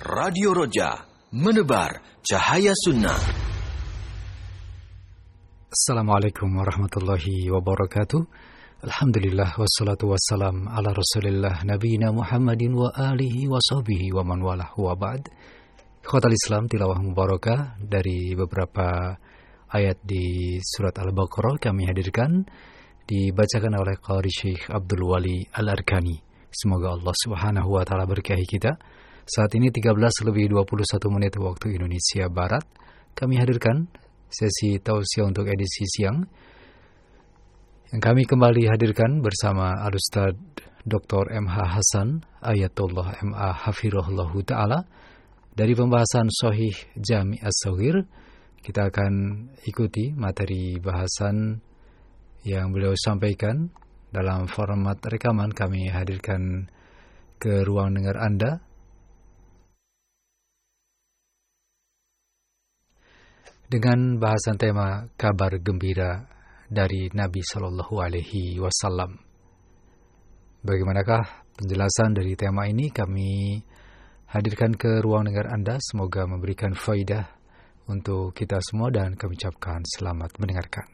Radio Roja, menebar cahaya sunnah. Assalamualaikum warahmatullahi wabarakatuh. Alhamdulillah wassalatu wassalam ala rasulillah nabiyina Muhammadin wa alihi wa sahbihi wa man walah wa ba'd. Ikhwatal Islam, tilawah mubarakah dari beberapa ayat di surat Al-Baqarah kami hadirkan, dibacakan oleh Qari Syekh Abdul Wali Al-Arkani. Semoga Allah Subhanahu wa taala berkahi kita. Saat ini 13:21 waktu Indonesia Barat. Kami hadirkan sesi tausiah untuk edisi siang yang kami kembali hadirkan bersama Al-Ustaz Dr. M.H. Hasan Ayatullah M.A. Hafirullah Ta'ala dari pembahasan Sahih Jami' As-Shaghir. Kita akan ikuti materi bahasan yang beliau sampaikan dalam format rekaman. Kami hadirkan ke ruang dengar Anda. Dengan bahasan tema kabar gembira dari Nabi Sallallahu Alaihi Wasallam. Bagaimanakah penjelasan dari tema ini? Kami hadirkan ke ruang dengar Anda. Semoga memberikan faidah untuk kita semua dan kami ucapkan selamat mendengarkan.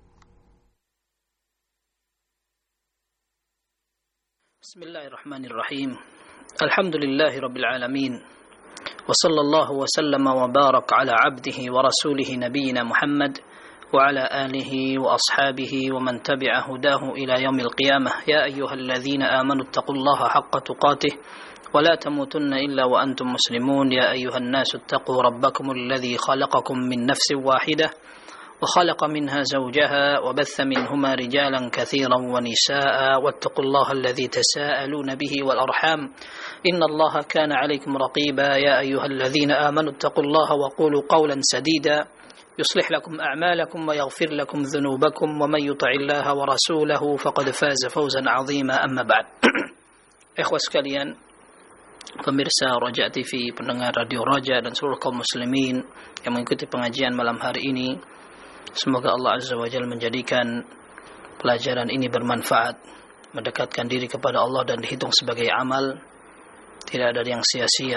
Bismillahirrahmanirrahim. Alhamdulillahirabbil alamin. وصلى الله وسلم وبارك على عبده ورسوله نبينا محمد وعلى آله وأصحابه ومن تبع هداه إلى يوم القيامة. يا أيها الذين آمنوا اتقوا الله حق تقاته ولا تموتن إلا وأنتم مسلمون. يا أيها الناس اتقوا ربكم الذي خلقكم من نفس واحدة وخلق منها زوجها وبث منهما رجالا كثيرا ونساء واتقوا الله الذي تساءلون به والأرحام إن الله كان عليكم رقيبا. يا أيها الذين آمنوا اتقوا الله وقولوا قولا سديدا يصلح لكم أعمالكم ويغفر لكم ذنوبكم ومن يطع الله ورسوله فقد فاز فوزا عظيما. أما بعد. Ikhwas sekalian, pemirsa Roja TV, pendengar Radio Roja dan seluruh kaum muslimin yang mengikuti pengajian malam hari ini, semoga Allah Azza wa Jalla menjadikan pelajaran ini bermanfaat, mendekatkan diri kepada Allah dan dihitung sebagai amal, tidak ada yang sia-sia.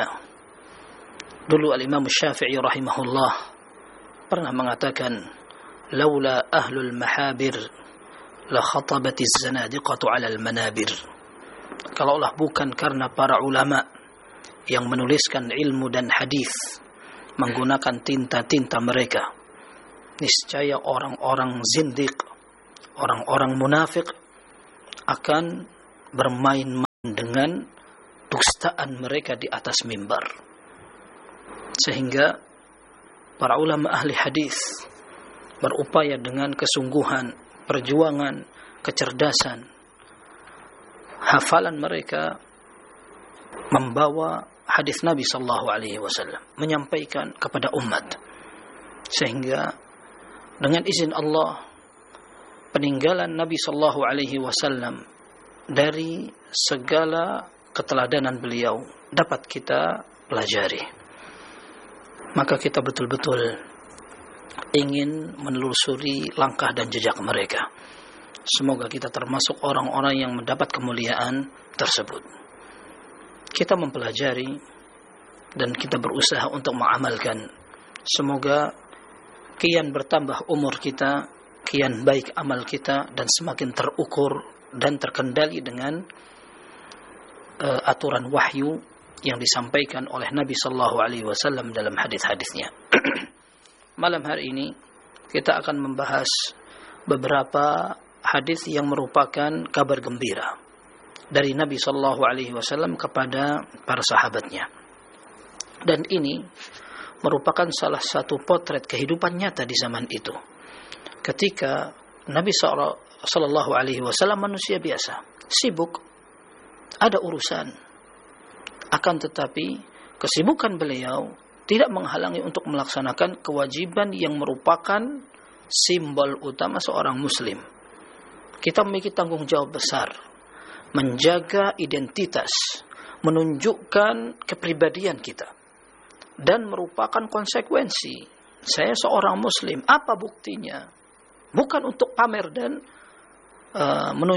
Dulu Al-Imam Syafi'i rahimahullah pernah mengatakan, laula ahlul mahabir la khatabatiz zanadiqatu 'alal manabir. Kalaulah bukan karena para ulama yang menuliskan ilmu dan hadis menggunakan tinta-tinta mereka, niscaya orang-orang zindiq, orang-orang munafik akan bermain-main dengan dustaan mereka di atas mimbar. Sehingga para ulama ahli hadis berupaya dengan kesungguhan, perjuangan, kecerdasan, hafalan mereka membawa hadis Nabi sallallahu alaihi wasallam, menyampaikan kepada umat, sehingga dengan izin Allah, peninggalan Nabi sallallahu alaihi wasallam dari segala keteladanan beliau dapat kita pelajari. Maka kita betul-betul ingin menelusuri langkah dan jejak mereka. Semoga kita termasuk orang-orang yang mendapat kemuliaan tersebut. Kita mempelajari dan kita berusaha untuk mengamalkan. Semoga kian bertambah umur kita, kian baik amal kita, dan semakin terukur dan terkendali dengan aturan wahyu yang disampaikan oleh Nabi sallallahu alaihi wasallam dalam hadis-hadisnya. Malam hari ini kita akan membahas beberapa hadis yang merupakan kabar gembira dari Nabi sallallahu alaihi wasallam kepada para sahabatnya. Dan ini merupakan salah satu potret kehidupan nyata di zaman itu. Ketika Nabi sallallahu alaihi wasallam manusia biasa, sibuk, ada urusan. Akan tetapi kesibukan beliau tidak menghalangi untuk melaksanakan kewajiban yang merupakan simbol utama seorang muslim. Kita memiliki tanggung jawab besar menjaga identitas, menunjukkan kepribadian kita, dan merupakan konsekuensi. Saya seorang muslim, apa buktinya? Bukan untuk pamer dan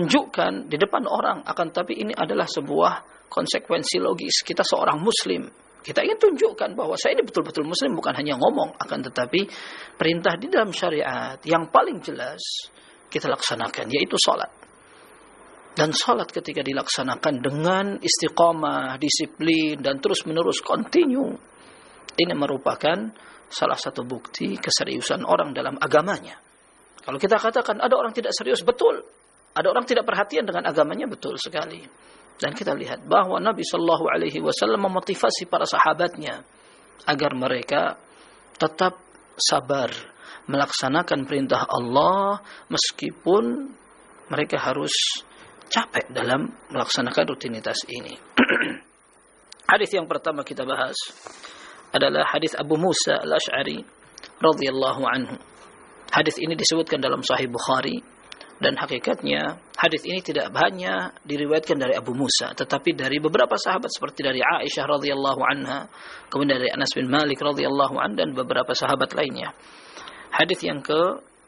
menunjukkan di depan orang, akan tapi ini adalah sebuah konsekuensi logis. Kita seorang muslim, Kita ingin tunjukkan bahwa saya ini betul-betul muslim, bukan hanya ngomong, akan tetapi perintah di dalam syariat yang paling jelas kita laksanakan, yaitu salat. Dan salat ketika dilaksanakan dengan istiqamah, disiplin, dan terus-menerus continue, ini merupakan salah satu bukti keseriusan orang dalam agamanya. Kalau kita katakan ada orang tidak serius, betul. Ada orang tidak perhatian dengan agamanya, betul sekali. Dan kita lihat bahwa Nabi Shallallahu Alaihi Wasallam memotivasi para sahabatnya agar mereka tetap sabar melaksanakan perintah Allah meskipun mereka harus capek dalam melaksanakan rutinitas ini. Hadis yang pertama kita bahas adalah hadis Abu Musa Al-Asy'ari radhiyallahu anhu. Hadis ini disebutkan dalam Sahih Bukhari. Dan hakikatnya hadis ini tidak hanya diriwayatkan dari Abu Musa, tetapi dari beberapa sahabat seperti dari Aisyah radhiyallahu anha, kemudian dari Anas bin Malik radhiyallahu anhu, dan beberapa sahabat lainnya. Hadis yang ke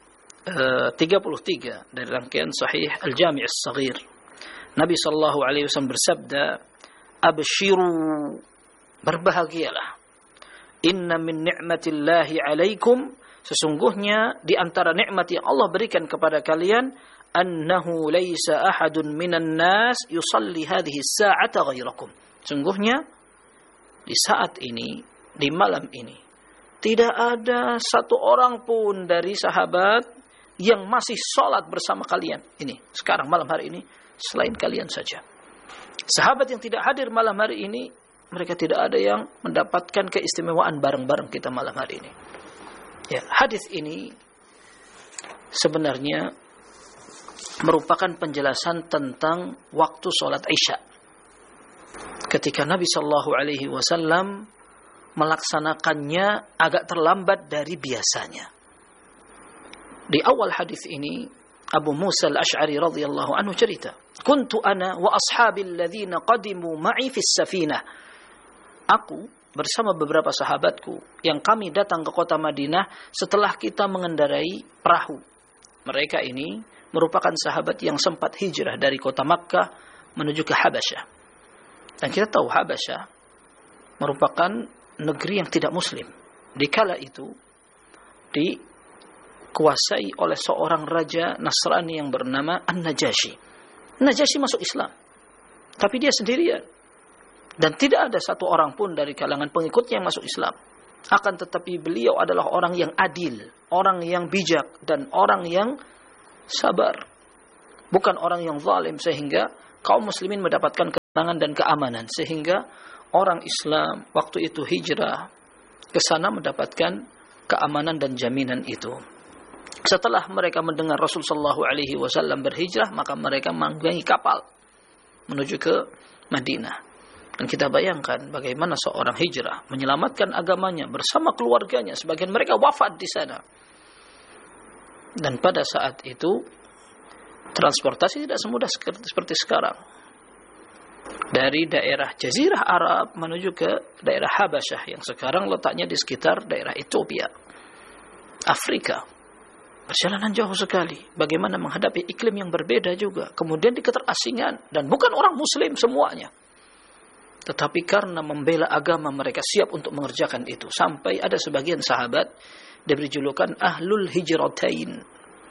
33 dari rangkaian Sahih Al-Jami' As-Saghir. Nabi sallallahu alaihi wasallam bersabda, "Abshiru, berbahagialah. Inna min ni'matillahi 'alaikum, sesungguhnya di antara nikmat yang Allah berikan kepada kalian, annahu laisa ahadun minan nas yusalli hadhihi as-sa'ata ghairakum." Sungguhnya di saat ini, di malam ini, tidak ada satu orang pun dari sahabat yang masih salat bersama kalian. Ini sekarang malam hari ini selain kalian saja. Sahabat yang tidak hadir malam hari ini, mereka tidak ada yang mendapatkan keistimewaan bareng-bareng kita malam hari ini. Ya, hadis ini sebenarnya merupakan penjelasan tentang waktu sholat Isya. Ketika Nabi Shallallahu Alaihi Wasallam melaksanakannya agak terlambat dari biasanya. Di awal hadis ini Abu Musa Al-Asy'ari radhiyallahu anhu cerita, "Kuntu ana wa ashabi alladhina qadimu ma'i fis safinah." Aku bersama beberapa sahabatku yang kami datang ke kota Madinah setelah kita mengendarai perahu. Mereka ini merupakan sahabat yang sempat hijrah dari kota Makkah menuju ke Habasyah. Dan kita tahu Habasyah merupakan negeri yang tidak muslim. Di kala itu dikuasai oleh seorang raja Nasrani yang bernama An-Najasyi. Najasyi masuk Islam, tapi dia sendirian. Dan tidak ada satu orang pun dari kalangan pengikutnya yang masuk Islam. Akan tetapi beliau adalah orang yang adil, orang yang bijak, dan orang yang sabar. Bukan orang yang zalim, sehingga kaum muslimin mendapatkan ketenangan dan keamanan. Sehingga orang Islam waktu itu hijrah ke sana mendapatkan keamanan dan jaminan itu. Setelah mereka mendengar Rasul sallallahu alaihi wasallam berhijrah, maka mereka menunggangi kapal menuju ke Madinah. Dan kita bayangkan bagaimana seorang hijrah menyelamatkan agamanya bersama keluarganya. Sebagian mereka wafat di sana. Dan pada saat itu transportasi tidak semudah seperti sekarang. Dari daerah Jazirah Arab menuju ke daerah Habasyah yang sekarang letaknya di sekitar daerah Ethiopia, Afrika. Perjalanan jauh sekali. Bagaimana menghadapi iklim yang berbeda juga. Kemudian di keterasingan. Dan bukan orang muslim semuanya. Tetapi karena membela agama mereka siap untuk mengerjakan itu. Sampai ada sebagian sahabat diberi julukan Ahlul Hijratain.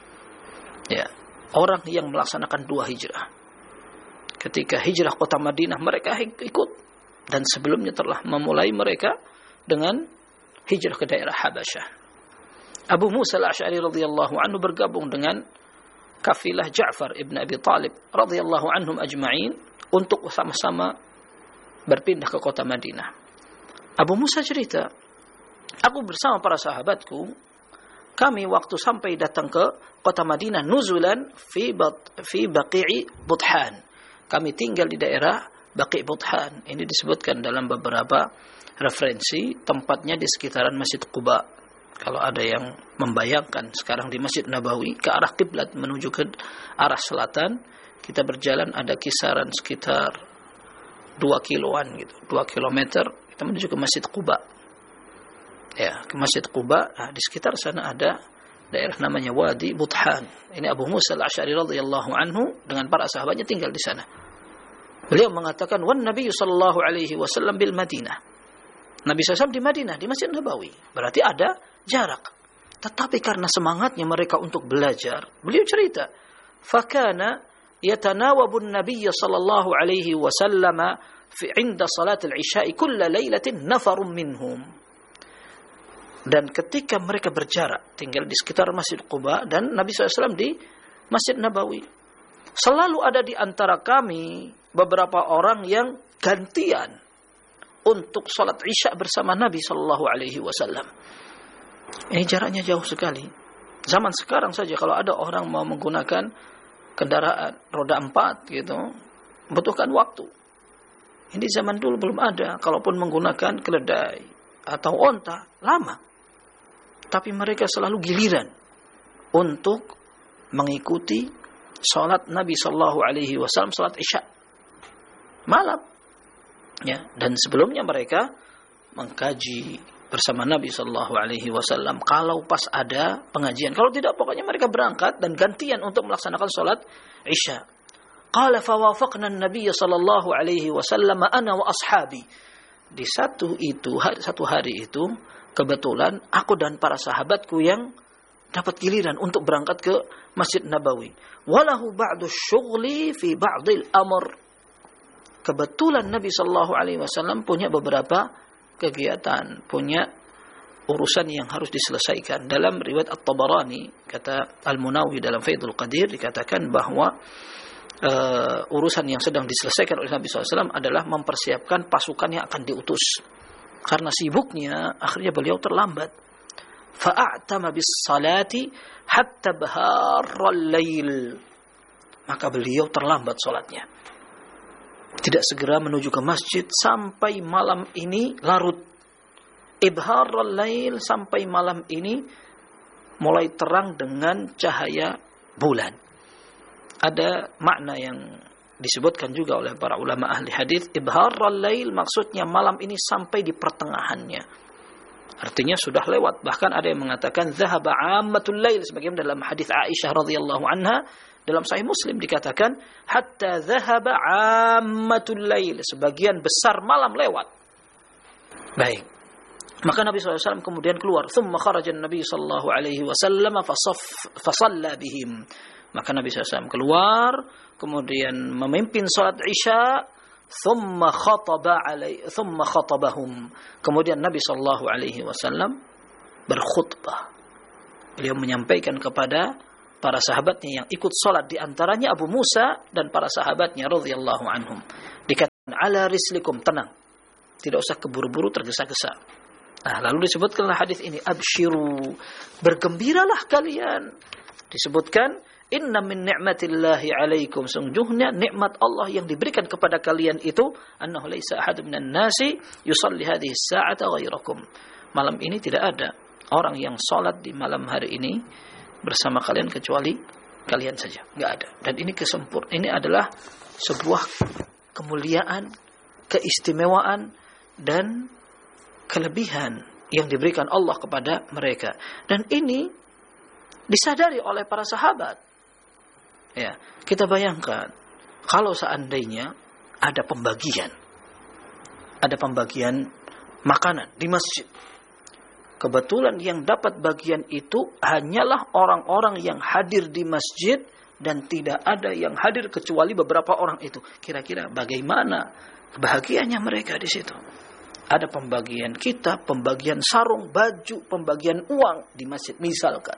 Ya, orang yang melaksanakan dua hijrah. Ketika hijrah kota Madinah mereka ikut. Dan sebelumnya telah memulai mereka dengan hijrah ke daerah Habasyah. Abu Musa Al-Asy'ari radhiyallahu anhu bergabung dengan kafilah Ja'far ibn Abi Talib radhiyallahu anhum ajma'in untuk sama-sama berpindah ke kota Madinah. Abu Musa cerita, aku bersama para sahabatku, kami waktu sampai datang ke kota Madinah, nuzulan fi Baqi'i Budhan. Kami tinggal di daerah Baqi' Budhan. Ini disebutkan dalam beberapa referensi, tempatnya di sekitaran Masjid Quba. Kalau ada yang membayangkan sekarang di Masjid Nabawi ke arah kiblat menuju ke arah selatan, kita berjalan ada kisaran sekitar 2 kiloan gitu, 2 kilometer kita menuju ke Masjid Quba. Ya, ke Masjid Quba. Nah, di sekitar sana ada daerah namanya Wadi Budhan. Ini Abu Musa Al-Asy'ari radhiyallahu anhu dengan para sahabatnya tinggal di sana. Beliau mengatakan, "Wan Nabi sallallahu alaihi wasallam bil Madinah." Nabi SAW di Madinah, di Masjid Nabawi. Berarti ada jarak. Tetapi karena semangatnya mereka untuk belajar, beliau cerita, fakana yatanawabun Nabiy sallallahu alaihi wasallam fi 'inda salat al-isya'i kulla lailatin nafarun minhum. Dan ketika mereka berjarak, tinggal di sekitar Masjid Quba dan Nabi SAW di Masjid Nabawi, selalu ada di antara kami beberapa orang yang gantian untuk salat Isya bersama Nabi sallallahu alaihi wasallam. Ini jaraknya jauh sekali. Zaman sekarang saja kalau ada orang mau menggunakan kendaraan roda 4 gitu, membutuhkan waktu. Ini zaman dulu belum ada. Kalaupun menggunakan keledai atau onta, lama. Tapi mereka selalu giliran untuk mengikuti salat Nabi sallallahu alaihi wasallam, salat Isya malam. Ya, dan sebelumnya mereka mengkaji bersama Nabi sallallahu alaihi wasallam kalau pas ada pengajian. Kalau tidak, pokoknya mereka berangkat dan gantian untuk melaksanakan salat Isya. Qala fawafaqna an-nabiy sallallahu alaihi wasallam ana wa ashabi. Di satu hari itu kebetulan aku dan para sahabatku yang dapat giliran untuk berangkat ke Masjid Nabawi. Walahu ba'du syughli fi ba'dil amr. Kebetulan Nabi sallallahu alaihi wasallam punya beberapa kegiatan, punya urusan yang harus diselesaikan. Dalam riwayat At-Tabarani, kata Al-Munawi dalam Faidul Qadir, dikatakan bahwa urusan yang sedang diselesaikan oleh Nabi SAW adalah mempersiapkan pasukan yang akan diutus. Karena sibuknya, akhirnya beliau terlambat. Fa'atama bis salati hatta baharral lail. Maka beliau terlambat salatnya. Tidak segera menuju ke masjid sampai malam ini larut. Ibharul lail, sampai malam ini mulai terang dengan cahaya bulan. Ada makna yang disebutkan juga oleh para ulama ahli hadis. Ibharul lail maksudnya malam ini sampai di pertengahannya. Artinya sudah lewat. Bahkan ada yang mengatakan zahaba ammatul lail, sebagaimana dalam hadis Aisyah radhiyallahu anha. Dalam Sahih Muslim dikatakan hatta zahaba ammatul lail, sebagian besar malam lewat. Baik. Maka Nabi SAW kemudian keluar. Thumma kharaja Nabi sallallahu alaihi wasallam fasalla bihim. Maka Nabi SAW keluar, kemudian memimpin salat Isya, thumma khatabahum. Kemudian Nabi sallallahu alaihi wasallam berkhutbah. Beliau menyampaikan kepada para sahabatnya yang ikut salat, di antaranya Abu Musa dan para sahabatnya radhiyallahu anhum. Dikatakan ala rislikum, tenang. Tidak usah keburu-buru tergesa-gesa. Nah, lalu disebutkanlah hadis ini, absyiru, bergembiralah kalian. Disebutkan inna min ni'matillahi alaikum, sungguhnya nikmat Allah yang diberikan kepada kalian itu annahu laisa ahadun minan nasi yusalli hadhihi as-sa'ata ghairakum. Malam ini tidak ada orang yang salat di malam hari ini bersama kalian kecuali kalian saja, enggak ada. Dan ini ini adalah sebuah kemuliaan, keistimewaan dan kelebihan yang diberikan Allah kepada mereka. Dan ini disadari oleh para sahabat. Ya, kita bayangkan kalau seandainya ada pembagian makanan di masjid. Kebetulan yang dapat bagian itu hanyalah orang-orang yang hadir di masjid dan tidak ada yang hadir kecuali beberapa orang itu. Kira-kira bagaimana kebahagiaannya mereka di situ? Ada pembagian kitab, pembagian sarung, baju, pembagian uang di masjid misalkan.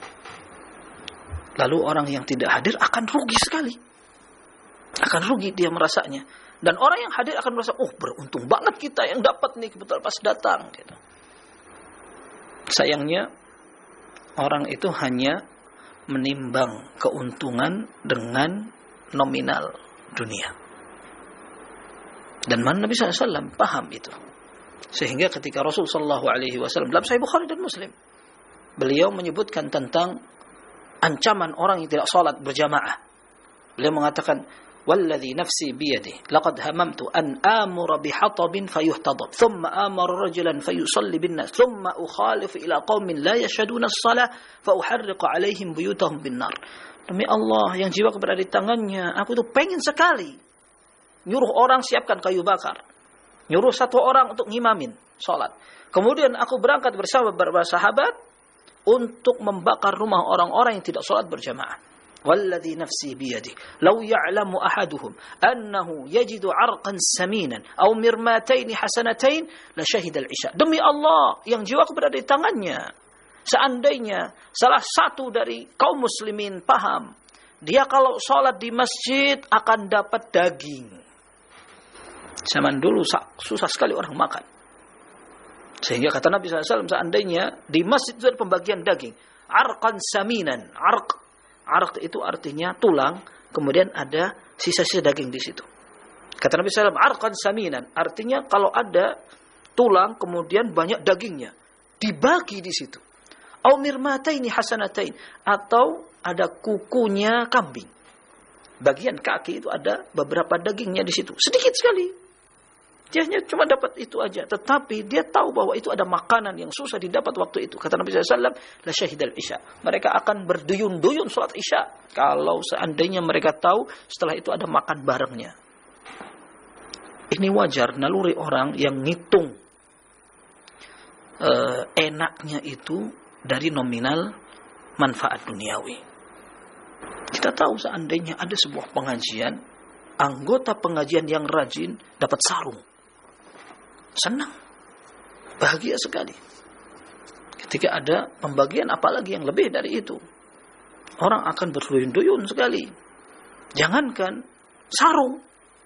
Lalu orang yang tidak hadir akan rugi sekali. Akan rugi dia merasanya. Dan orang yang hadir akan merasa, oh beruntung banget kita yang dapat nih kebetulan pas datang. Gitu. Sayangnya orang itu hanya menimbang keuntungan dengan nominal dunia. Dan mana Nabi SAW paham itu. Sehingga ketika Rasulullah SAW dalam Sahih Bukhari dan Muslim, beliau menyebutkan tentang ancaman orang yang tidak salat berjamaah. Beliau mengatakan, والذي نفسي بيده لقد هممت أن آمر بحطب فيهتضب ثم آمر رجلا فيصلي بالناس ثم أخالف إلى قوم لا يشهدون الصلاة فأحرق عليهم بيوتهم بالنار. Demi Allah yang jiwa berada di tangannya, aku itu pengen sekali nyuruh orang siapkan kayu bakar, Nyuruh satu orang untuk ngimamin sholat. Kemudian aku berangkat bersama beberapa sahabat untuk membakar rumah orang-orang yang tidak sholat berjamaah. Walladhi nafsi biyadihi law ya'lamu ahaduhum annahu yajidu 'arqan saminan aw mirmataini hasanatain la syahida al-isya. Demi Allah yang jiwaku berada di tangannya, seandainya salah satu dari kaum muslimin paham, dia kalau sholat di masjid akan dapat daging. Zaman dulu susah sekali orang makan. Sehingga kata Nabi SAW, seandainya di masjid itu ada pembagian daging. Arqan saminan. Arq itu artinya tulang, kemudian ada sisa-sisa daging di situ. Kata Nabi SAW, arqan saminan. Artinya kalau ada tulang, kemudian banyak dagingnya. Dibagi di situ. Au mirmataini hasanatain. Atau ada kukunya kambing. Bagian kaki itu ada beberapa dagingnya di situ. Sedikit sekali. Dia hanya cuma dapat itu aja. Tetapi dia tahu bahwa itu ada makanan yang susah didapat waktu itu. Kata Nabi SAW, la syahidal isya. Mereka akan berduyun-duyun sholat isya. Kalau seandainya mereka tahu setelah itu ada makan barengnya. Ini wajar naluri orang yang ngitung enaknya itu dari nominal manfaat duniawi. Kita tahu seandainya ada sebuah pengajian, anggota pengajian yang rajin dapat sarung. Senang. Bahagia sekali. Ketika ada pembagian apalagi yang lebih dari itu. Orang akan berduyun-duyun sekali. Jangankan sarung.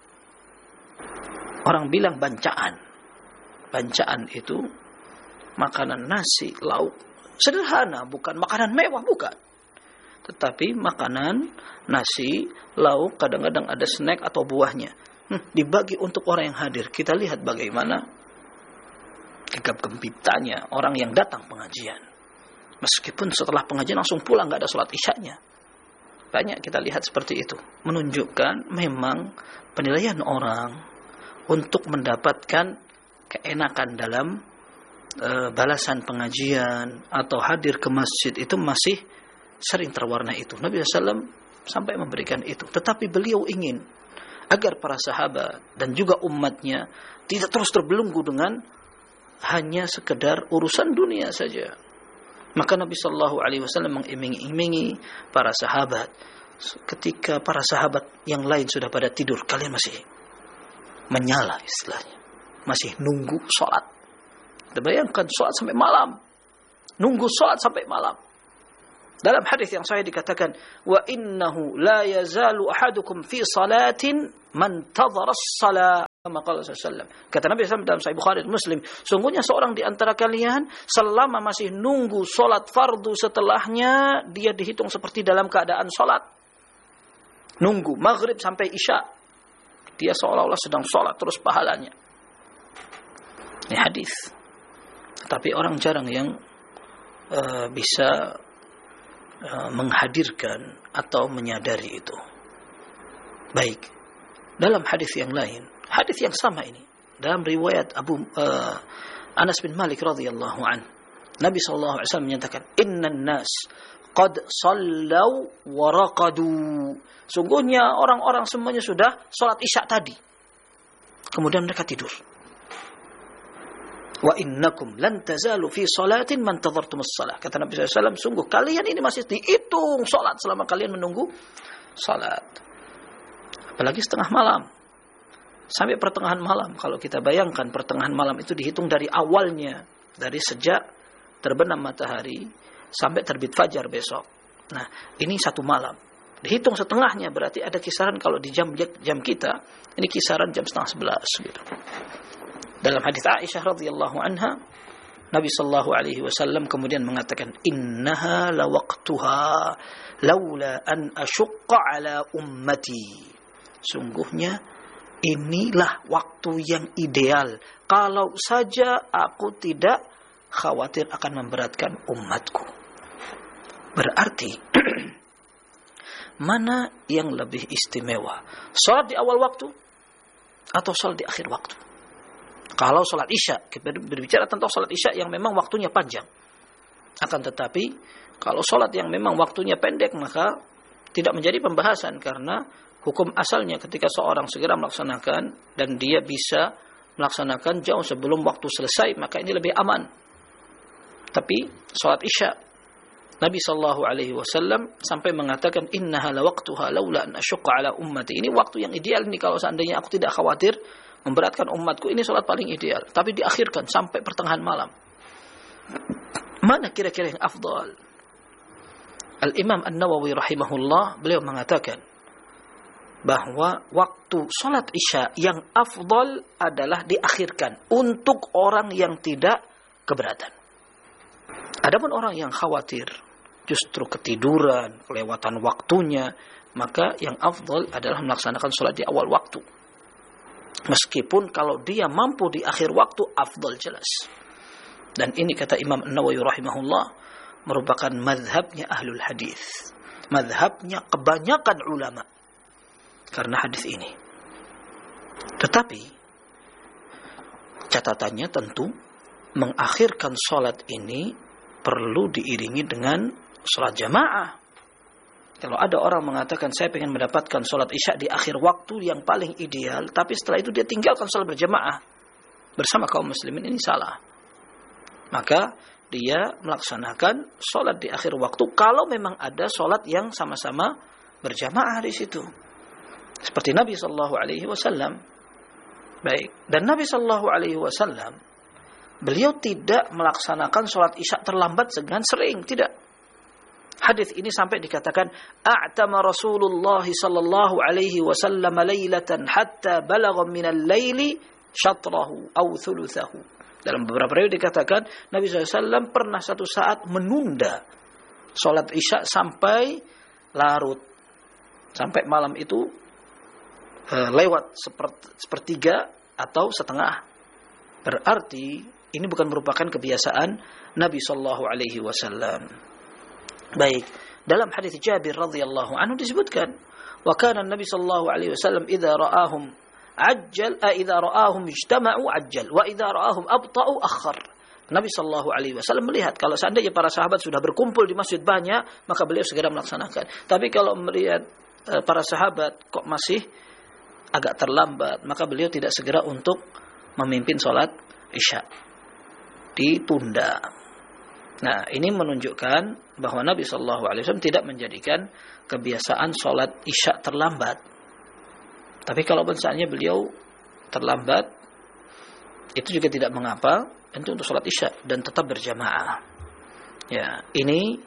Orang bilang bancaan. Bancaan itu makanan nasi, lauk. Sederhana, bukan makanan mewah, bukan. Tetapi makanan, nasi, lauk, kadang-kadang ada snack atau buahnya. Dibagi untuk orang yang hadir. Kita lihat bagaimana gegap gempitanya orang yang datang pengajian. Meskipun setelah pengajian langsung pulang, gak ada sholat isyanya. Banyak kita lihat seperti itu. Menunjukkan memang penilaian orang untuk mendapatkan keenakan dalam balasan pengajian atau hadir ke masjid itu masih sering terwarna itu. Nabi SAW sampai memberikan itu. Tetapi beliau ingin agar para sahabat dan juga umatnya tidak terus terbelenggu dengan hanya sekedar urusan dunia saja. Maka Nabi SAW mengiming-imingi para sahabat. Ketika para sahabat yang lain sudah pada tidur, kalian masih menyala istilahnya. Masih nunggu sholat. Kita bayangkan sholat sampai malam. Nunggu sholat sampai malam. Dalam hadis yang sahih dikatakan, wa innahu la yazalu ahadukum fi salatin man tadhara as-salah. Kama qala sallallahu. Kata Nabi SAW dalam Sahih Bukhari dan Muslim, sungguhnya seorang di antara kalian selama masih nunggu salat fardu setelahnya, dia dihitung seperti dalam keadaan salat. Nunggu maghrib sampai isya, dia seolah-olah sedang salat terus pahalanya. Ini hadis. Tapi orang jarang yang bisa menghadirkan atau menyadari itu. Baik. Dalam hadis yang lain, hadis yang sama ini dalam riwayat Anas bin Malik radhiyallahu an, Nabi sallallahu alaihi wasallam menyatakan, "Innan nas qad sallau wa raqadu." Sungguhnya orang-orang semuanya sudah salat isya tadi. Kemudian mereka tidur. Wa innakum lan tazalu fi salatin man tadhartum as-salah. Kata Nabi sallallahu alaihi wasallam, sungguh kalian ini masih dihitung salat selama kalian menunggu salat. Apalagi setengah malam. Sampai pertengahan malam. Kalau kita bayangkan pertengahan malam itu dihitung dari awalnya. Dari sejak terbenam matahari sampai terbit fajar besok. Nah, ini satu malam. Dihitung setengahnya berarti ada kisaran kalau di jam kita. Ini kisaran jam 10:30 gitu. Dalam hadis Aisyah radhiyallahu anha, Nabi sallallahu alaihi wasallam kemudian mengatakan, "Innaha lawaqtuha laula an asyqa ala ummati." Sungguhnya inilah waktu yang ideal kalau saja aku tidak khawatir akan memberatkan umatku. Berarti mana yang lebih istimewa? Salat di awal waktu atau salat di akhir waktu? Kalau salat isya, kita berbicara tentang salat isya yang memang waktunya panjang. Akan tetapi kalau salat yang memang waktunya pendek, maka tidak menjadi pembahasan karena hukum asalnya ketika seorang segera melaksanakan dan dia bisa melaksanakan jauh sebelum waktu selesai, maka ini lebih aman. Tapi salat Isya, Nabi sallallahu alaihi wasallam sampai mengatakan innaha la waqtuha laula an asyqa ala ummati. Ini waktu yang ideal nih kalau seandainya aku tidak khawatir memberatkan umatku, ini salat paling ideal. Tapi diakhirkan sampai pertengahan malam. Mana kira-kira yang afdal? Al-Imam An-Nawawi rahimahullah, beliau mengatakan bahwa waktu salat Isya yang afdal adalah diakhirkan untuk orang yang tidak keberatan. Adapun orang yang khawatir justru ketiduran, kelewatan waktunya, maka yang afdal adalah melaksanakan salat di awal waktu. Meskipun kalau dia mampu di akhir waktu, afdal jelas. Dan ini kata Imam An-Nawawi rahimahullah merupakan mazhabnya ahlul hadis, mazhabnya kebanyakan ulama karena hadis ini. Tetapi catatannya tentu mengakhirkan salat ini perlu diiringi dengan salat jamaah. Kalau ada orang mengatakan saya ingin mendapatkan salat Isya di akhir waktu yang paling ideal, tapi setelah itu dia tinggalkan salat berjamaah bersama kaum muslimin, ini salah. Maka dia melaksanakan salat di akhir waktu kalau memang ada salat yang sama-sama berjamaah di situ. Seperti Nabi sallallahu alaihi wasallam. Baik, dan Nabi sallallahu alaihi wasallam beliau tidak melaksanakan salat Isya terlambat dengan sering, tidak. Hadis ini sampai dikatakan a'tama Rasulullah sallallahu alaihi wasallam lailatan hatta balagha min al-laili syatrahu aw thuluthahu. Dalam beberapa riwayat dikatakan Nabi SAW pernah satu saat menunda salat Isya sampai larut, sampai malam itu lewat sepertiga atau setengah. Berarti ini bukan merupakan kebiasaan Nabi sallallahu alaihi wasallam. Baik, dalam hadis Jabir radhiyallahu anhu disebutkan, wa kana Nabi sallallahu alaihi wasallam idza ra'ahum idza ra'ahum ijtama'u ajjal wa idza ra'ahum abta'u akhar. Nabi sallallahu alaihi wasallam melihat kalau seandainya para sahabat sudah berkumpul di masjid banyak, maka beliau segera melaksanakan. Tapi kalau melihat para sahabat kok masih agak terlambat, maka beliau tidak segera untuk memimpin salat Isya. Ditunda. Nah, ini menunjukkan bahwa Nabi sallallahu alaihi wasallam tidak menjadikan kebiasaan salat Isya terlambat. Tapi kalau misalnya beliau terlambat, itu juga tidak mengapa, itu untuk salat Isya dan tetap berjamaah. Ya, ini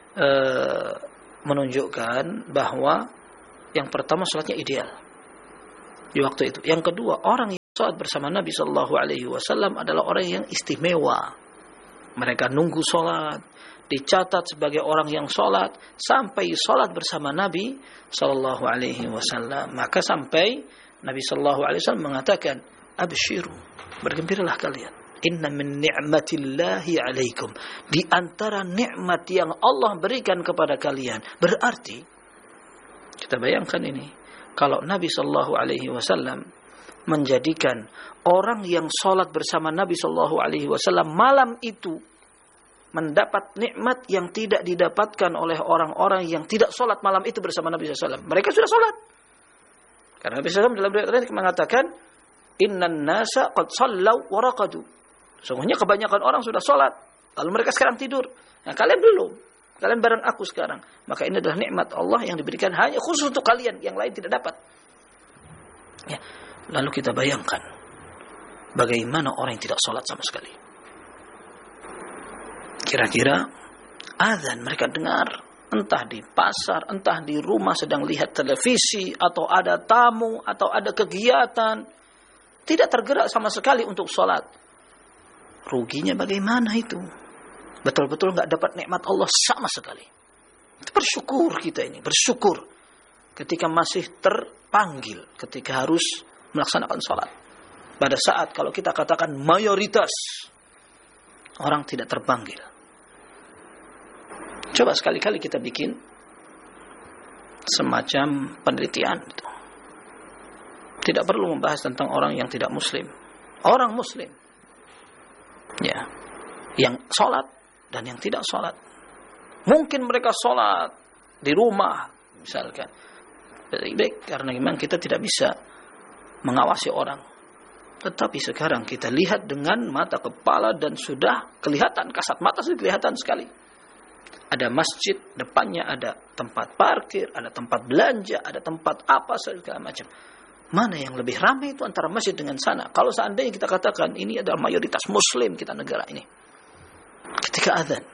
menunjukkan bahwa yang pertama salatnya ideal di waktu itu. Yang kedua, orang yang salat bersama Nabi sallallahu alaihi wasallam adalah orang yang istimewa. Mereka nunggu salat, dicatat sebagai orang yang salat sampai salat bersama Nabi sallallahu alaihi wasallam. Maka sampai Nabi sallallahu alaihi wasallam mengatakan, "Abshiru, bergembiralah kalian. Inna min ni'matillahi 'alaikum." Di antara nikmat yang Allah berikan kepada kalian. Berarti kita bayangkan ini, kalau Nabi sallallahu alaihi wasallam menjadikan orang yang salat bersama Nabi sallallahu alaihi wasallam malam itu mendapat nikmat yang tidak didapatkan oleh orang-orang yang tidak salat malam itu bersama Nabi sallallahu alaihi wasallam. Mereka sudah salat. Karena Nabi sallallahu alaihi wasallam dalam riwayat lain mengatakan, "Innan nasa qad sallau wa raqadu." Sungguhnya kebanyakan orang sudah salat, lalu mereka sekarang tidur. Nah, kalian belum. Kalian bareng aku sekarang. Maka ini adalah nikmat Allah yang diberikan hanya khusus untuk kalian, yang lain tidak dapat. Ya. Lalu kita bayangkan bagaimana orang yang tidak sholat sama sekali. Kira-kira azan mereka dengar, entah di pasar, entah di rumah sedang lihat televisi, atau ada tamu, atau ada kegiatan, tidak tergerak sama sekali untuk sholat. Ruginya bagaimana itu? Betul-betul nggak dapat nikmat Allah sama sekali. Bersyukur kita ini, bersyukur ketika masih terpanggil, ketika harus melaksanakan sholat. Pada saat kalau kita katakan mayoritas orang tidak terpanggil. Coba sekali-kali kita bikin semacam penelitian. Tidak perlu membahas tentang orang yang tidak muslim. Orang muslim, ya, yang sholat dan yang tidak sholat. Mungkin mereka sholat di rumah, misalkan. Baik, karena memang kita tidak bisa mengawasi orang. Tetapi sekarang kita lihat dengan mata kepala dan sudah kelihatan, kasat mata sudah kelihatan sekali. Ada masjid, depannya ada tempat parkir, ada tempat belanja, ada tempat apa segala macam. Mana yang lebih ramai itu antara masjid dengan sana. Kalau seandainya kita katakan ini adalah mayoritas muslim kita negara ini. Ketika azan,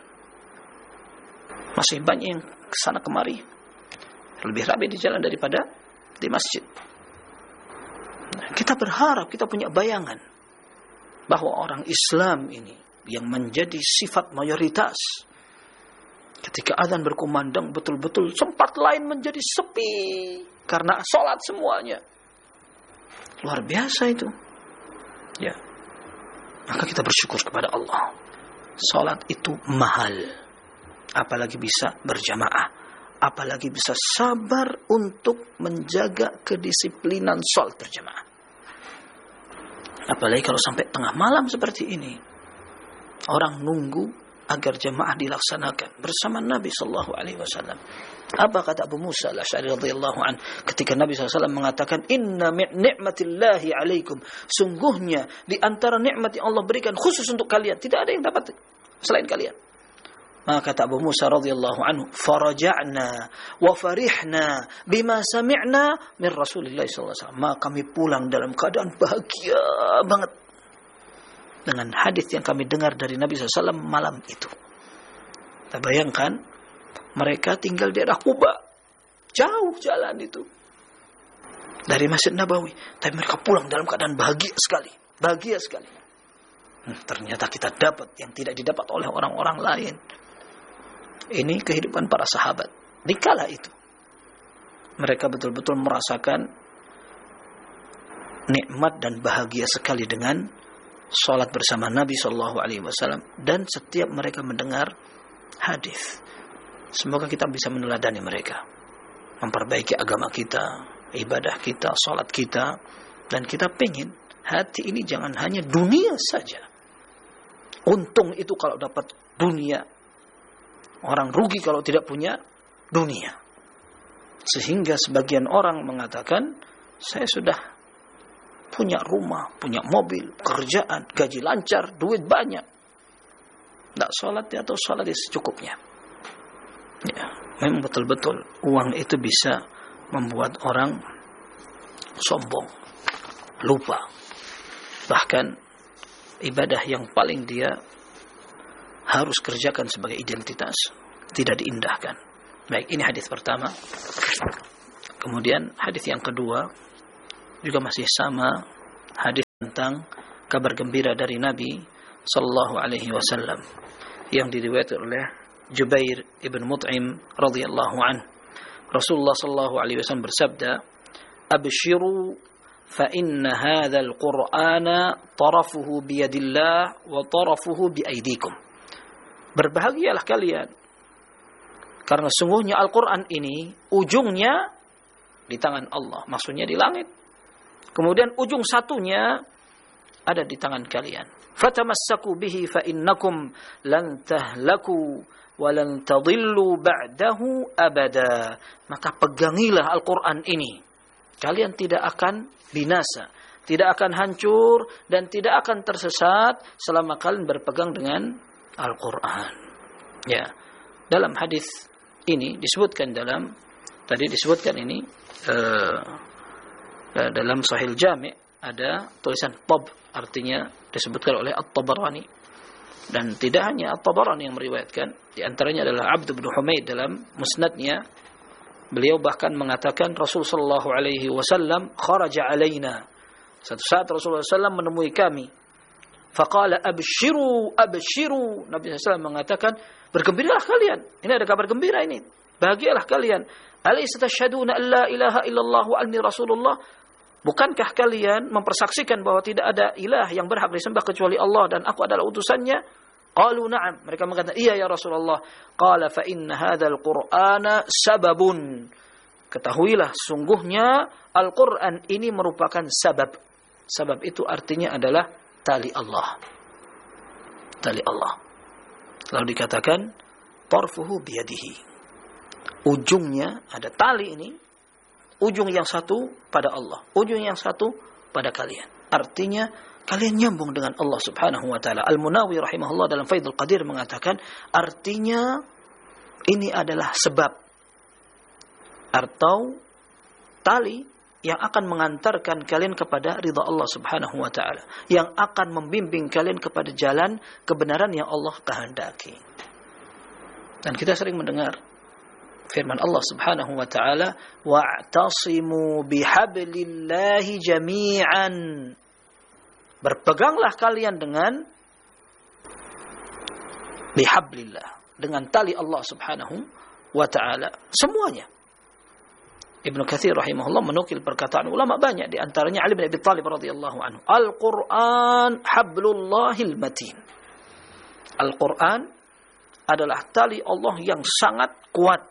masih banyak yang kesana kemari. Lebih ramai di jalan daripada di masjid. Nah, kita berharap, kita punya bayangan bahwa orang Islam ini yang menjadi sifat mayoritas. Ketika azan berkumandang, betul-betul tempat lain menjadi sepi karena sholat semuanya. Luar biasa itu. Ya. Maka kita bersyukur kepada Allah. Sholat itu mahal. Apalagi bisa berjamaah. Apalagi bisa sabar untuk menjaga kedisiplinan sholat berjamaah. Apalagi kalau sampai tengah malam seperti ini. Orang nunggu agar jamaah dilaksanakan bersama Nabi sallallahu alaihi wasallam. Apa kata Abu Musa al-Asy'ari radhiyallahu an ketika Nabi SAW mengatakan inna ni'matillahi alaikum, sungguhnya di antara nikmat yang Allah berikan khusus untuk kalian, tidak ada yang dapat selain kalian. Maka kata Abu Musa radhiyallahu anhu, faraja'na wa farihna bima sami'na min Rasulillah sallallahu alaihi wasallam. Maka kami pulang dalam keadaan bahagia banget dengan hadis yang kami dengar dari Nabi SAW malam itu. Kita bayangkan, mereka tinggal di daerah Quba, jauh jalan itu dari Masjid Nabawi, tapi mereka pulang dalam keadaan bahagia sekali. Ternyata kita dapat yang tidak didapat oleh orang-orang lain. Ini kehidupan para sahabat. Di kala itu, mereka betul-betul merasakan nikmat dan bahagia sekali dengan salat bersama Nabi sallallahu alaihi wasallam dan setiap mereka mendengar hadis. Semoga kita bisa meneladani mereka, memperbaiki agama kita, ibadah kita, salat kita, dan kita pengen hati ini jangan hanya dunia saja. Untung itu kalau dapat dunia. Orang rugi kalau tidak punya dunia. Sehingga sebagian orang mengatakan, saya sudah punya rumah, punya mobil, pekerjaan, gaji lancar, duit banyak. Tidak sholat atau sholat secukupnya. Ya, memang betul-betul uang itu bisa membuat orang sombong, lupa. Bahkan ibadah yang paling dia harus kerjakan sebagai identitas tidak diindahkan. Baik, ini hadis pertama. Kemudian hadis yang kedua juga masih sama, hadis tentang kabar gembira dari Nabi sallallahu alaihi wasallam yang diriwayatkan oleh Jubair ibn Mut'im radhiyallahu an. Rasulullah sallallahu alaihi wasallam bersabda, "Abshiru fa inna hadzal Qur'ana tarafuhu bi yadillah wa tarafuhu bi aydikum." Berbahagialah kalian karena sungguhnya Al-Qur'an ini ujungnya di tangan Allah, maksudnya di langit. Kemudian ujung satunya ada di tangan kalian. Fatamassaku bihi fa innakum lan tahlaku wa lan tadillu ba'dahu abada. Maka pegangilah Al-Qur'an ini. Kalian tidak akan binasa, tidak akan hancur dan tidak akan tersesat selama kalian berpegang dengan Al-Qur'an. Ya. Dalam hadis ini disebutkan dalam dalam Sahih Jami' ada tulisan Tab, artinya disebutkan oleh At-Tabarani. Dan tidak hanya At-Tabarani yang meriwayatkan, di antaranya adalah Abd bin Humaid dalam Musnadnya. Beliau bahkan mengatakan Rasulullah sallallahu alaihi wasallam kharaja alaina. Satu saat Rasulullah SAW menemui kami. Faqala abshiru. Nabi SAW mengatakan, bergembiralah kalian. Ini ada kabar gembira ini. Bahagialah kalian. Alaysa tashhaduna an la ilaha illallah wa anni rasulullah? Bukankah kalian mempersaksikan bahwa tidak ada ilah yang berhak disembah kecuali Allah dan aku adalah utusannya? Qalu na'am. Mereka mengatakan, iya ya Rasulullah. Qala fa inna hadzal Qur'ana sababun. Ketahuilah sungguhnya Al-Qur'an ini merupakan sabab. Sabab itu artinya adalah tali Allah. Tali Allah. Lalu dikatakan tarfuhu biyadihi. Ujungnya ada tali ini. Ujung yang satu pada Allah, ujung yang satu pada kalian. Artinya kalian nyambung dengan Allah Subhanahu wa taala. Al-Munawi rahimahullah dalam Faidul Qadir mengatakan, artinya ini adalah sebab atau tali yang akan mengantarkan kalian kepada ridha Allah Subhanahu wa taala, yang akan membimbing kalian kepada jalan kebenaran yang Allah kehendaki. Dan kita sering mendengar firman Allah Subhanahu wa taala, wa'tasimu bihablillahi jami'an. Berpeganglah kalian dengan bihablillah, dengan tali Allah Subhanahu wa taala semuanya. Ibnu Katsir rahimahullah menukil perkataan ulama banyak, di antaranya Ali bin Abi Thalib radhiyallahu anhu, Al-Qur'an hablullahil matin. Al-Qur'an adalah tali Allah yang sangat kuat.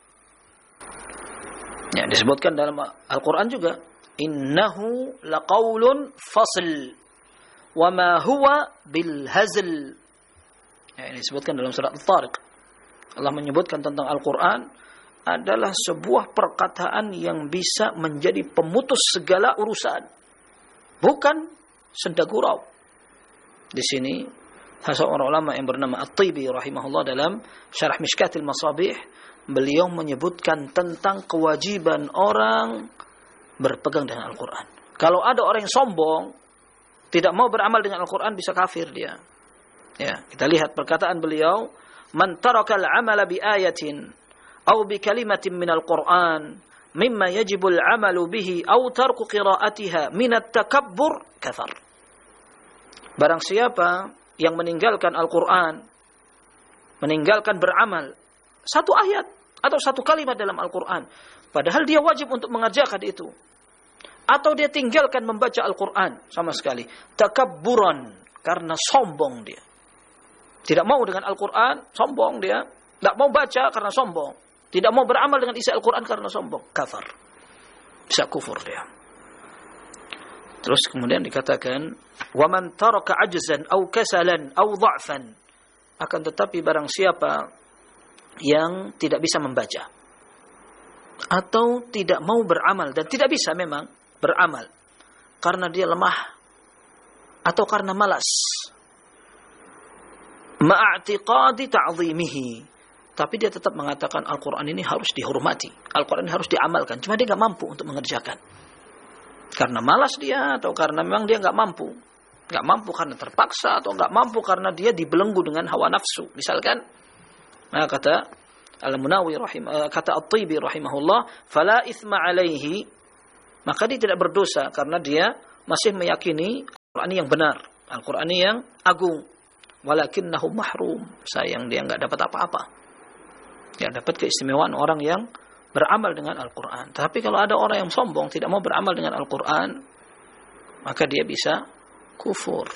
Ya, disebutkan dalam Al-Qur'an juga, innahu laqaulun fasl wa ma huwa bil hazl. Ya, ini disebutkan dalam surat At-Tariq. Allah menyebutkan tentang Al-Qur'an adalah sebuah perkataan yang bisa menjadi pemutus segala urusan, bukan senda gurau. Di sini seorang ulama yang bernama At-Tibi rahimahullah dalam Syarah Mishkatil Masabih, beliau menyebutkan tentang kewajiban orang berpegang dengan Al-Qur'an. Kalau ada orang yang sombong, tidak mau beramal dengan Al-Qur'an, bisa kafir dia. Ya, kita lihat perkataan beliau, man tarakal amala bi ayatin aw bi kalimatin minal Qur'an mimma yajibul amalu bihi aw tarku qira'atiha minat takabbur kafar. Barang siapa yang meninggalkan Al-Qur'an, meninggalkan beramal satu ayat atau satu kalimat dalam Al-Qur'an, padahal dia wajib untuk mengerjakan itu, atau dia tinggalkan membaca Al-Qur'an sama sekali, takabburan, karena sombong dia. Tidak mau dengan Al-Qur'an, sombong dia. Tidak mau baca karena sombong. Tidak mau beramal dengan isi Al-Qur'an karena sombong. Kafar. Bisa kufur dia. Terus kemudian dikatakan, وَمَنْ تَرَكَ عَجْزًا أَوْ كَسَلًا أَوْ ضَعْفًا. Akan tetapi barang siapa yang tidak bisa membaca, atau tidak mau beramal, dan tidak bisa memang beramal karena dia lemah atau karena malas, ma'atiqadi ta'zimihi, tapi dia tetap mengatakan Al-Quran ini harus dihormati, Al-Quran ini harus diamalkan, cuma dia gak mampu untuk mengerjakan karena malas dia, atau karena memang dia gak mampu karena terpaksa, atau gak mampu karena dia dibelenggu dengan hawa nafsu misalkan. Nah, kata Al-Munawi kata At-Tibi rahimahullah, fala itsma alaihi, maka dia tidak berdosa karena dia masih meyakini Al-Quran yang benar, Al-Quran yang agung. Walakinnahu mahrum, sayang dia enggak dapat apa-apa. Dia dapat keistimewaan orang yang beramal dengan Al-Quran. Tapi kalau ada orang yang sombong, tidak mau beramal dengan Al-Quran, maka dia bisa kufur.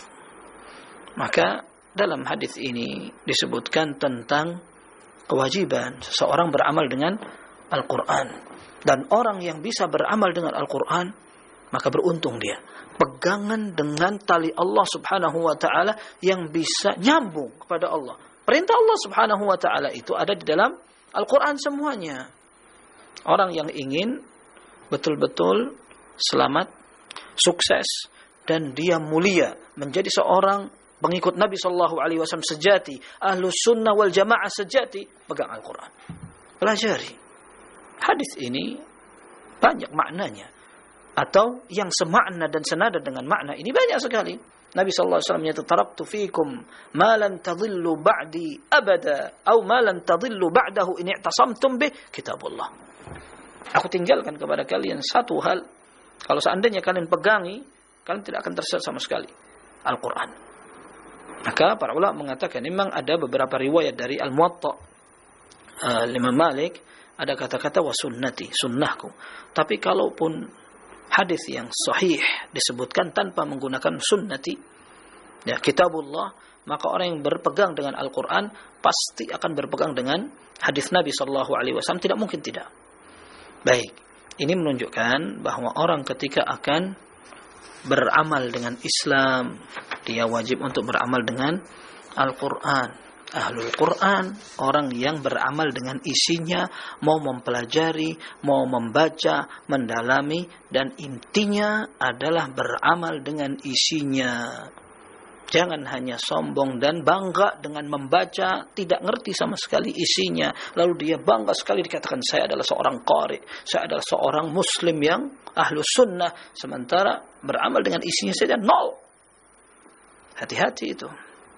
Maka dalam hadis ini disebutkan tentang kewajiban seseorang beramal dengan Al-Quran. Dan orang yang bisa beramal dengan Al-Quran, maka beruntung dia. Pegangan dengan tali Allah Subhanahu wa ta'ala yang bisa nyambung kepada Allah. Perintah Allah Subhanahu wa ta'ala itu ada di dalam Al-Quran semuanya. Orang yang ingin betul-betul selamat, sukses, dan dia mulia, menjadi seorang pengikut Nabi SAW sejati, ahlus sunnah wal jamaah sejati, pegang Al-Quran. Pelajari. Hadis ini banyak maknanya, atau yang semakna dan senada dengan makna ini banyak sekali. Nabi SAW menyatakan, taraktu fikum ma lan tadillu ba'di abada, atau ma lan tadillu ba'dahu in i'tasamtum bih kitabullah. Aku tinggalkan kepada kalian satu hal, kalau seandainya kalian pegangi, kalian tidak akan tersesat sama sekali, Al-Quran. Maka para ulama mengatakan, memang ada beberapa riwayat dari Al-Muwatta Imam Malik, ada kata-kata wa sunnati, sunnahku. Tapi kalaupun hadis yang sahih disebutkan tanpa menggunakan sunnati, ya kitabullah, maka orang yang berpegang dengan Al-Quran pasti akan berpegang dengan hadis Nabi SAW. Tidak mungkin tidak. Baik, ini menunjukkan bahwa orang ketika akan beramal dengan Islam, dia wajib untuk beramal dengan Al-Quran. Ahlul Quran, orang yang beramal dengan isinya, mau mempelajari, mau membaca, mendalami, dan intinya adalah beramal dengan isinya. Jangan hanya sombong dan bangga dengan membaca, tidak ngerti sama sekali isinya. Lalu dia bangga sekali dikatakan, saya adalah seorang qari, saya adalah seorang muslim yang ahlu sunnah. Sementara beramal dengan isinya saja nol. Hati-hati itu.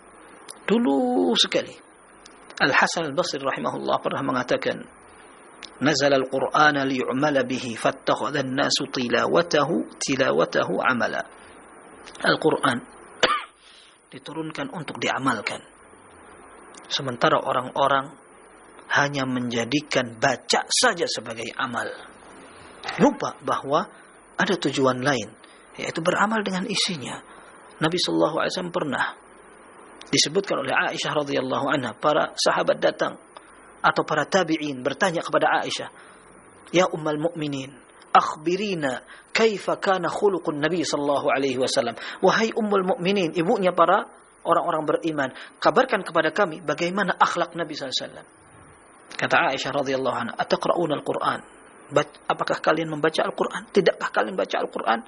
Dulu sekali Al-Hasan Al-Basri rahimahullah pernah mengatakan, nazala al-Qur'ana liyu'mala bihi fattakhadha an-nasu tilawatahu amala. Al-Quran diturunkan untuk diamalkan, sementara orang-orang hanya menjadikan baca saja sebagai amal, lupa bahwa ada tujuan lain, yaitu beramal dengan isinya. Nabi sallallahu alaihi wasallam pernah disebutkan oleh Aisyah radhiyallahu anha, para sahabat datang atau para tabi'in bertanya kepada Aisyah, "Ya ummul mukminin, akhbirina kaifa kana khuluqun Nabi sallallahu alaihi wasallam." Wahai ummul mukminin, ibunya para orang-orang beriman, kabarkan kepada kami bagaimana akhlak Nabi sallallahu alaihi wasallam. Kata Aisyah radhiyallahu anha, "Ataqra'una al-Qur'an?" Apakah kalian membaca Al-Qur'an? Tidakkah kalian baca Al-Qur'an?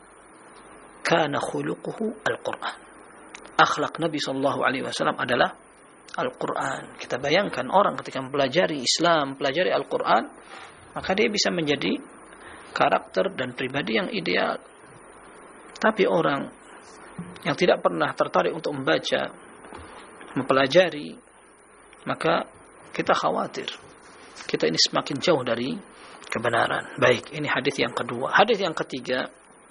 Kana khuluquhu Al-Qur'an. Akhlak Nabi sallallahu alaihi wasallam adalah Al-Qur'an. Kita bayangkan orang ketika mempelajari Islam, pelajari Al-Qur'an, maka dia bisa menjadi karakter dan pribadi yang ideal. Tapi orang yang tidak pernah tertarik untuk membaca, mempelajari, maka kita khawatir kita ini semakin jauh dari kebenaran. Baik, ini hadis yang kedua. Hadis yang ketiga,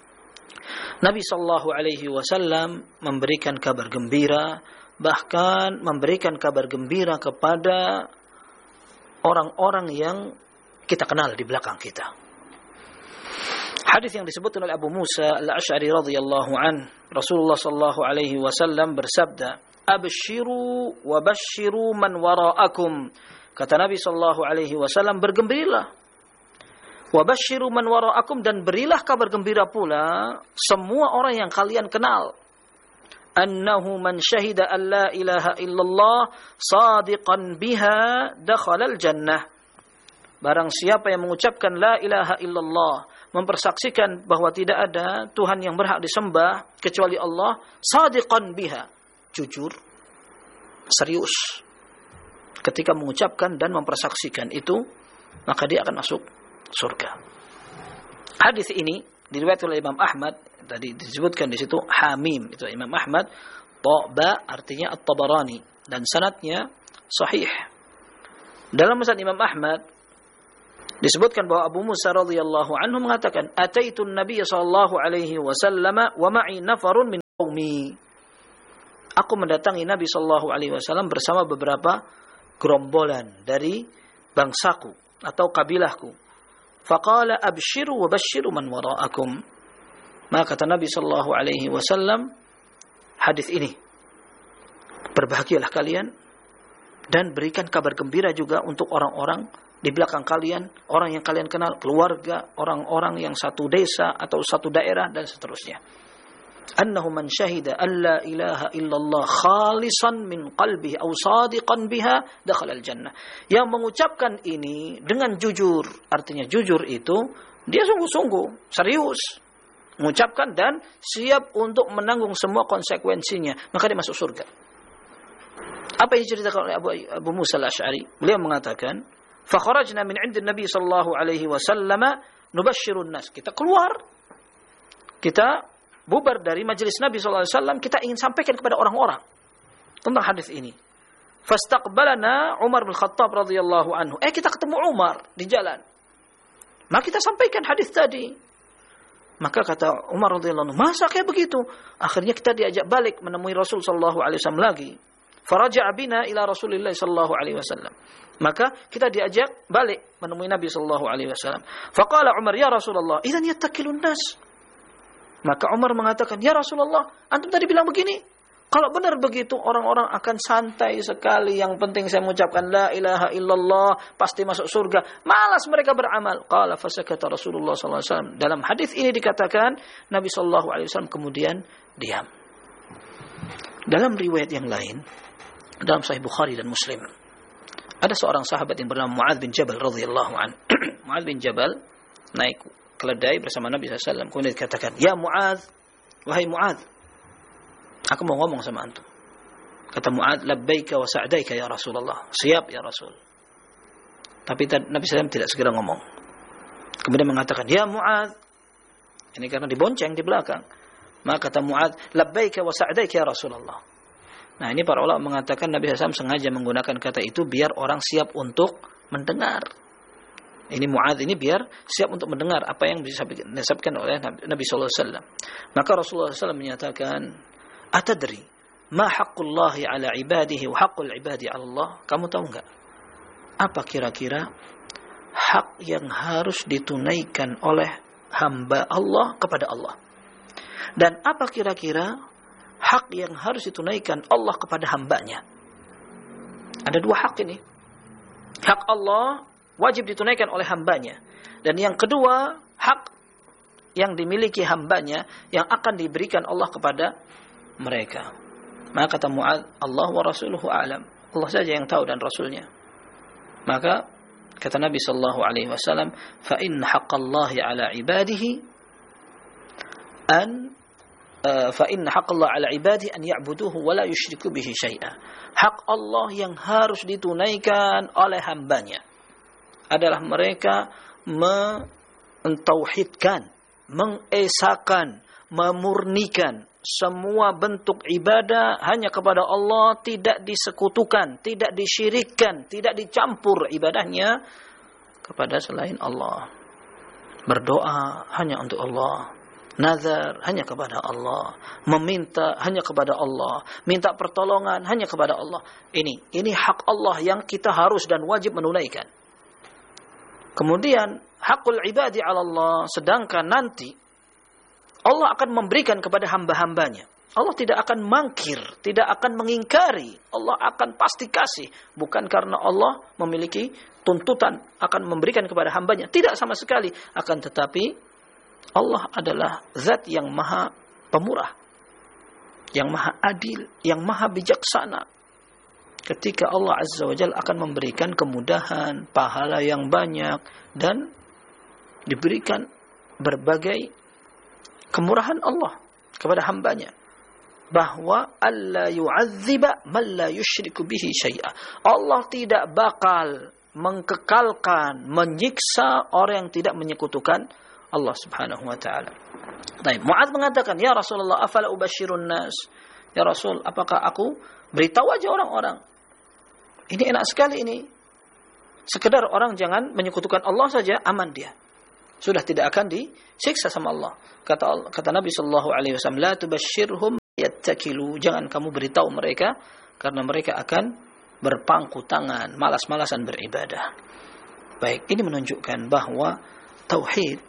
Nabi sallallahu alaihi wasallam memberikan kabar gembira, bahkan memberikan kabar gembira kepada orang-orang yang kita kenal di belakang kita. Hadis yang disebutkan oleh Abu Musa Al-Asy'ari radhiyallahu an, Rasulullah sallallahu alaihi wasallam bersabda, "Abshiru wa bashiru man wara'akum." Kata Nabi sallallahu alaihi wasallam, bergembiralah. Wa basyiru man wara'akum, dan berilah kabar gembira pula semua orang yang kalian kenal. Annahu man syahida an la ilaha illallah sadiqan biha dakhalal jannah. Barang siapa yang mengucapkan la ilaha illallah, mempersaksikan bahwa tidak ada Tuhan yang berhak disembah kecuali Allah, sadiqan biha, jujur, serius ketika mengucapkan dan mempersaksikan itu, maka dia akan masuk surga. Hadis ini diriwayatkan oleh Imam Ahmad, tadi disebutkan di situ Hamim, itu Imam Ahmad, Ba artinya At-Tabarani, dan sanadnya sahih. Dalam musnad Imam Ahmad disebutkan bahwa Abu Musa radhiyallahu anhu mengatakan, "Ataitu an-nabiy sallallahu alaihi wasallam wa ma'i nafarun min qaumi." Aku mendatangi Nabi sallallahu alaihi wasallam bersama beberapa gerombolan dari bangsaku atau kabilahku. Faqala abshiru wa bashiru man wara'akum. Maka kata Nabi sallallahu alaihi wasallam hadis ini, berbahagialah kalian dan berikan kabar gembira juga untuk orang-orang di belakang kalian, orang yang kalian kenal, keluarga, orang-orang yang satu desa atau satu daerah dan seterusnya. Annahu man syahida an la ilaha illallah khalisan min qalbihi aw sadiqan biha dakhala al-jannah. Yang mengucapkan ini dengan jujur, artinya jujur itu dia sungguh-sungguh, serius mengucapkan dan siap untuk menanggung semua konsekuensinya, maka dia masuk surga. Apa yang diceritakan oleh Abu Musa Al-Asy'ari? Beliau mengatakan, "Fa kharajna min 'indi Nabi sallallahu alaihi wasallam nubashshirun nas." Kita keluar, kita bubar dari majelis Nabi sallallahu alaihi wasallam, kita ingin sampaikan kepada orang-orang tentang hadis ini. Fastaqbalana Umar bin Khattab radhiyallahu anhu. Kita ketemu Umar di jalan. Maka kita sampaikan hadis tadi. Maka kata Umar radhiyallahu anhu, "Masa kayak begitu?" Akhirnya kita diajak balik menemui Rasul sallallahu alaihi wasallam lagi. Faraja'a bina ila Rasulillah sallallahu alaihi wasallam. Maka kita diajak balik menemui Nabi sallallahu alaihi wasallam. Faqala Umar, "Ya Rasulullah, idzan yattakilun nas." Maka Umar mengatakan, "Ya Rasulullah, antum tadi bilang begini. Kalau benar begitu, orang-orang akan santai sekali. Yang penting saya mengucapkan la ilaha illallah, pasti masuk surga. Malas mereka beramal." Qala fasakata Rasulullah sallallahu alaihi wasallam. Dalam hadis ini dikatakan Nabi sallallahu alaihi wasallam kemudian diam. Dalam riwayat yang lain dalam Sahih Bukhari dan Muslim. Ada seorang sahabat yang bernama Mu'adz bin Jabal radhiyallahu an. Mu'adz bin Jabal naik keledai bersama Nabi SAW. Kemudian dikatakan, "Ya Mu'adz, wahai Mu'adz, aku mau ngomong sama antum." Kata Mu'adz, "Labbaika wa sa'daika ya Rasulullah." Siap ya Rasul. Tapi Nabi SAW tidak segera ngomong. Kemudian mengatakan, "Ya Mu'adz." Ini karena dibonceng di belakang. Maka kata Mu'adz, "Labbaika wa sa'daika ya Rasulullah." Nah, ini para ulama mengatakan Nabi SAW sengaja menggunakan kata itu biar orang siap untuk mendengar. Ini Mu'adz ini biar siap untuk mendengar apa yang disabdakan oleh Nabi SAW. Maka Rasulullah SAW menyatakan, "Atadri ma haqqullahi ala ibadihi wa haqqul ibadi ala Allah?" Kamu tahu enggak? Apa kira-kira hak yang harus ditunaikan oleh hamba Allah kepada Allah? Dan apa kira-kira hak yang harus ditunaikan Allah kepada hambanya? Ada dua hak ini. Hak Allah wajib ditunaikan oleh hambanya. Dan yang kedua, hak yang dimiliki hambanya yang akan diberikan Allah kepada mereka. Maka kata Mu'adz, "Allah wa rasuluhu a'lam." Allah saja yang tahu dan Rasulnya. Maka kata Nabi sallallahu alaihi wasallam, "Fa in haqqallahi ala ibadihi fa inna haqqallah ala ibadihi an ya'buduhu wa la yusyriku bihi syai'a." Hak Allah yang harus ditunaikan oleh hambanya adalah mereka mentauhidkan, mengesakan, memurnikan semua bentuk ibadah hanya kepada Allah, tidak disekutukan, tidak disyirikkan, tidak dicampur ibadahnya kepada selain Allah. Berdoa hanya untuk Allah. Nazar hanya kepada Allah, meminta hanya kepada Allah, minta pertolongan hanya kepada Allah. Ini hak Allah yang kita harus dan wajib menunaikan. Kemudian hakul ibadi ala Allah, sedangkan nanti Allah akan memberikan kepada hamba-hambanya. Allah tidak akan mangkir, tidak akan mengingkari. Allah akan pasti kasih, bukan karena Allah memiliki tuntutan akan memberikan kepada hambanya, tidak sama sekali. Akan tetapi Allah adalah zat yang maha pemurah, yang maha adil, yang maha bijaksana. Ketika Allah Azza wa Jalla akan memberikan kemudahan, pahala yang banyak, dan diberikan berbagai kemurahan Allah kepada hambanya. Bahwa alla yu'adziba man la yusyriku bihi syai'a. Allah tidak bakal mengkekalkan, menyiksa orang yang tidak menyekutukan Allah Subhanahu wa taala. Baik, Mu'adz mengatakan, "Ya Rasulullah, afala ubashirun nas?" Ya Rasul, apakah aku beritahu aja orang-orang? Ini enak sekali ini. Sekedar orang jangan menyekutukan Allah saja, aman dia. Sudah tidak akan disiksa sama Allah. Kata Nabi sallallahu alaihi wasallam, "La tubashshirhum yattakilu." Jangan kamu beritahu mereka karena mereka akan berpangku tangan, malas-malasan beribadah. Baik, ini menunjukkan bahwa tauhid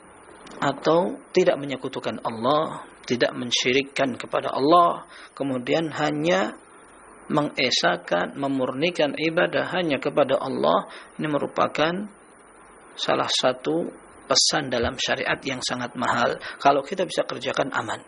atau tidak menyekutukan Allah, tidak mensyirikkan kepada Allah, kemudian hanya mengesakan, memurnikan ibadah hanya kepada Allah, ini merupakan salah satu pesan dalam syariat yang sangat mahal. Kalau kita bisa kerjakan, aman.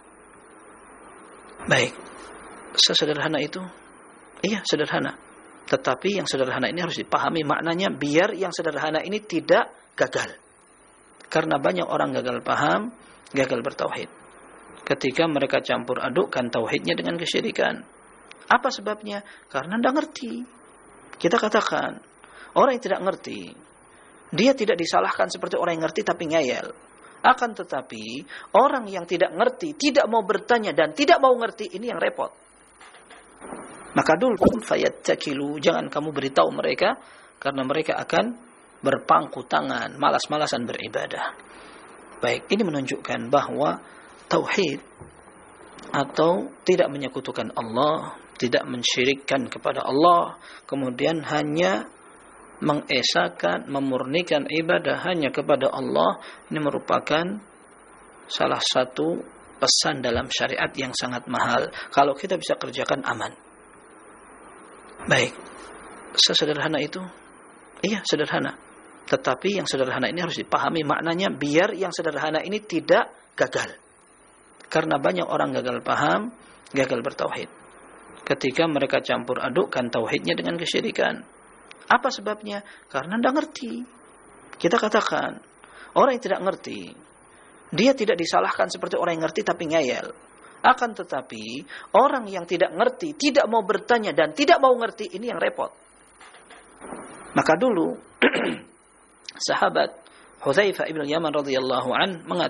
Baik, sesederhana itu? Iya, sederhana. Tetapi yang sederhana ini harus dipahami maknanya biar yang sederhana ini tidak gagal. Karena banyak orang gagal paham, gagal bertauhid. Ketika mereka campur adukkan tauhidnya dengan kesyirikan. Apa sebabnya? Karena tidak ngerti. Kita katakan, orang yang tidak ngerti, dia tidak disalahkan seperti orang yang ngerti tapi ngeyel. Akan tetapi, orang yang tidak ngerti, tidak mau bertanya dan tidak mau ngerti, ini yang repot. Maka dulu, fayattakilu, jangan kamu beritahu mereka, karena mereka akan berpangku tangan, malas-malasan beribadah. Baik, ini menunjukkan bahwa tauhid atau tidak menyekutukan Allah, tidak mensyirikkan kepada Allah, kemudian hanya mengesakan, memurnikan ibadah hanya kepada Allah, ini merupakan salah satu pesan dalam syariat yang sangat mahal. Kalau kita bisa kerjakan, aman. Baik, sesederhana itu? Iya, sederhana. Tetapi yang sederhana ini harus dipahami maknanya biar yang sederhana ini tidak gagal. Karena banyak orang gagal paham, gagal bertauhid. ketika mereka campur adukkan tauhidnya dengan kesyirikan. Apa sebabnya? Karena tidak ngerti. Kita katakan, orang yang tidak ngerti, dia tidak disalahkan seperti orang yang ngerti tapi ngeyel. Akan tetapi, orang yang tidak ngerti, tidak mau bertanya dan tidak mau ngerti, ini yang repot. Maka dulu, sahabat Hudzaifah ibn Yaman radhiyallahu an mengatakan,